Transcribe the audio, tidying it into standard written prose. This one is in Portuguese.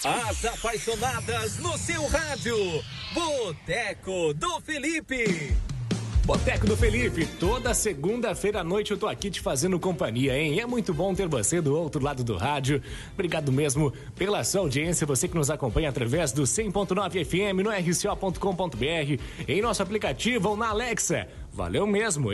As apaixonadas no seu rádio. Boteco do Felipe. Boteco do Felipe, toda segunda-feira à noite eu tô aqui te fazendo companhia, hein? É muito bom ter você do outro lado do rádio. Obrigado mesmo pela sua audiência, você que nos acompanha através do 100.9 FM, no rco.com.br, em nosso aplicativo ou na Alexa. Valeu mesmo!